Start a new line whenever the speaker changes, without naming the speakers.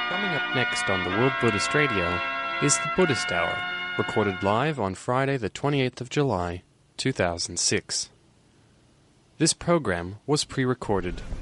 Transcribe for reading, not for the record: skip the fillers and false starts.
Coming up next on the World Buddhist Radio is the Buddhist Hour, recorded live on Friday the 28th of July, 2006. This program was pre-recorded.